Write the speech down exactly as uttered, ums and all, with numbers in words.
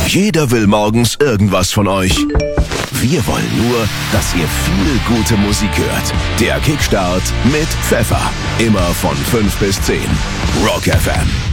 Jeder will morgens irgendwas von euch. Wir wollen nur, dass ihr viel gute Musik hört. Der Kickstart mit Pfeffer. Immer von fünf bis zehn. Rock F M.